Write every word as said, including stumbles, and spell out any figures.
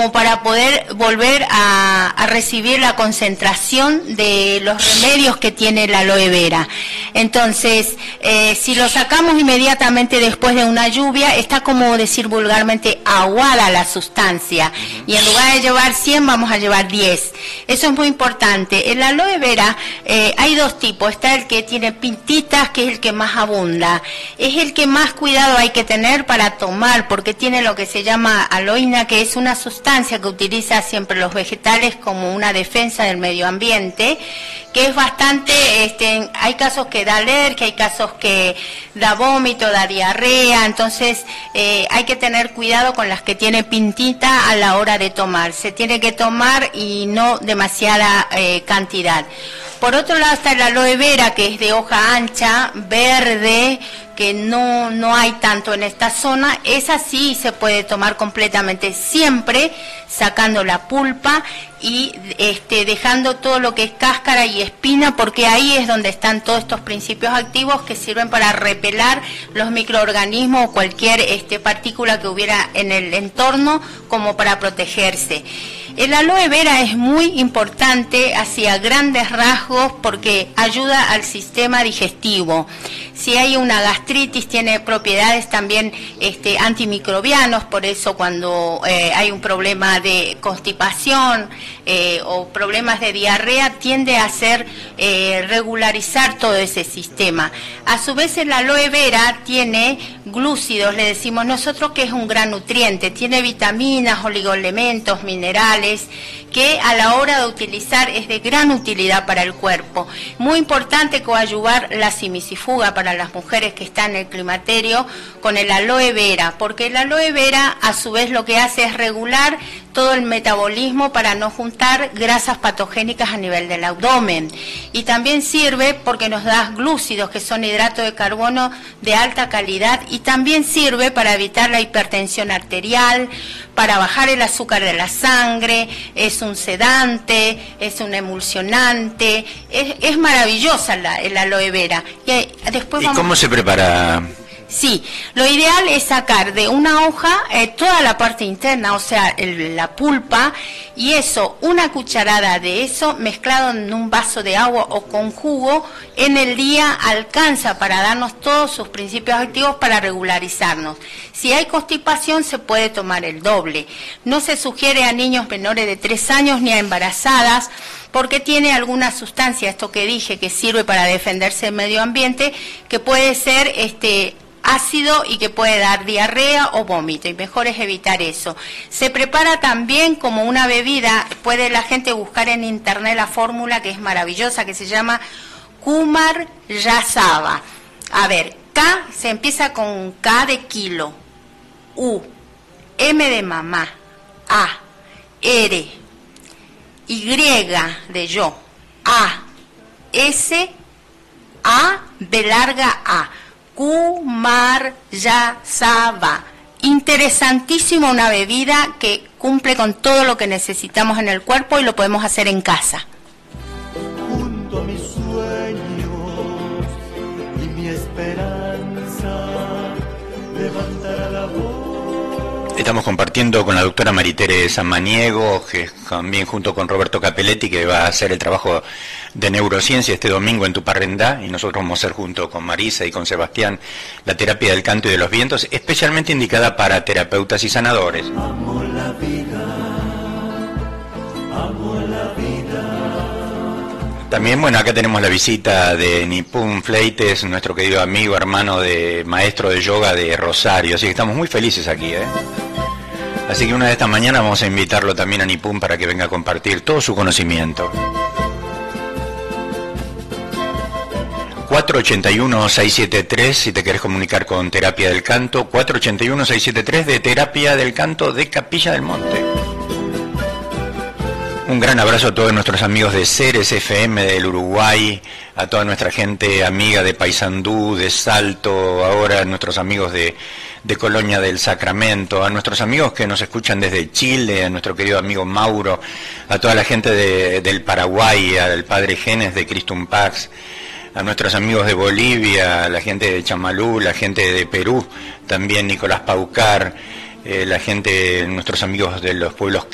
como para poder volver a, a recibir la concentración de los remedios que tiene la aloe vera. Entonces, eh, si lo sacamos inmediatamente después de una lluvia, está como decir vulgarmente aguada la sustancia, y en lugar de llevar cien vamos a llevar diez. Eso es muy importante. El aloe vera eh, hay dos tipos. Está el que tiene pintitas, que es el que más abunda. Es el que más cuidado hay que tener para tomar, porque tiene lo que se llama aloína, que es una sustancia que utiliza siempre los vegetales como una defensa del medio ambiente, que es bastante, este, hay casos que da alergia, hay casos que da vómito, da diarrea, entonces eh, hay que tener cuidado con las que tiene pintita a la hora de tomar. Se tiene que tomar y no demasiada eh, cantidad. Por otro lado está el aloe vera, que es de hoja ancha, verde, que no, no hay tanto en esta zona. Esa sí se puede tomar completamente, siempre sacando la pulpa y este, dejando todo lo que es cáscara y espina, porque ahí es donde están todos estos principios activos que sirven para repeler los microorganismos o cualquier este, partícula que hubiera en el entorno, como para protegerse. El aloe vera es muy importante hacia grandes rasgos porque ayuda al sistema digestivo. Si hay una gastritis, tiene propiedades también este, antimicrobianos, por eso cuando eh, hay un problema de constipación eh, o problemas de diarrea, tiende a hacer eh, regularizar todo ese sistema. A su vez el aloe vera tiene glúcidos, le decimos nosotros, que es un gran nutriente, tiene vitaminas, oligoelementos, minerales, que a la hora de utilizar es de gran utilidad para el cuerpo. Muy importante coadyuvar la simicifuga para las mujeres que están en el climaterio con el aloe vera, porque el aloe vera a su vez lo que hace es regular todo el metabolismo para no juntar grasas patogénicas a nivel del abdomen, y también sirve porque nos da glúcidos, que son hidratos de carbono de alta calidad, y también sirve para evitar la hipertensión arterial, para bajar el azúcar de la sangre, es un sedante, es un emulsionante, es, es maravillosa la, el aloe vera. Y, después ¿Y vamos... cómo se prepara? Sí, lo ideal es sacar de una hoja eh, toda la parte interna, o sea, el, la pulpa, y eso, una cucharada de eso mezclado en un vaso de agua o con jugo, en el día alcanza para darnos todos sus principios activos para regularizarnos. Si hay constipación se puede tomar el doble. No se sugiere a niños menores de tres años ni a embarazadas, porque tiene alguna sustancia, esto que dije, que sirve para defenderse del medio ambiente, que puede ser este ácido y que puede dar diarrea o vómito, y mejor es evitar eso. Se prepara también como una bebida, puede la gente buscar en internet la fórmula, que es maravillosa, que se llama Kumar Yasava. A ver, K se empieza con K de kilo, U, M de mamá, A, R, Y de yo, A, S, A, B larga A, Kumar Yasava. Interesantísima, una bebida que cumple con todo lo que necesitamos en el cuerpo y lo podemos hacer en casa. Junto a mis sueños y mi esperanza, levantará la voz. Estamos compartiendo con la doctora Maritere Samaniego, que también junto con Roberto Capelletti, que va a hacer el trabajo de neurociencia este domingo en Tuparrendá, y nosotros vamos a hacer junto con Marisa y con Sebastián la terapia del canto y de los vientos, especialmente indicada para terapeutas y sanadores. Amo la vida, amo la vida. También, bueno, acá tenemos la visita de Nipun Fleites, nuestro querido amigo, hermano de maestro de yoga de Rosario, así que estamos muy felices aquí, ¿eh? Así que una de estas mañanas vamos a invitarlo también a Nipun para que venga a compartir todo su conocimiento. cuatro ocho uno, seis siete tres, si te querés comunicar con Terapia del Canto, cuatro ocho uno, seis siete tres de Terapia del Canto de Capilla del Monte. Un gran abrazo a todos nuestros amigos de Ceres F M del Uruguay, a toda nuestra gente amiga de Paysandú, de Salto, ahora a nuestros amigos de, de Colonia del Sacramento, a nuestros amigos que nos escuchan desde Chile, a nuestro querido amigo Mauro, a toda la gente de, del Paraguay, al padre Genes de Cristum Pax, a nuestros amigos de Bolivia, a la gente de Chamalú, la gente de Perú, también Nicolás Paucar, eh, la gente, nuestros amigos de los pueblos